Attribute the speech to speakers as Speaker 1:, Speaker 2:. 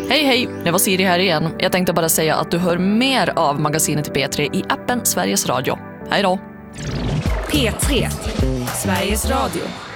Speaker 1: Hej, det var Siri här igen. Jag tänkte bara säga att du hör mer av Magasinet P3 i appen Sveriges Radio. Hej då!
Speaker 2: P3, Sveriges Radio.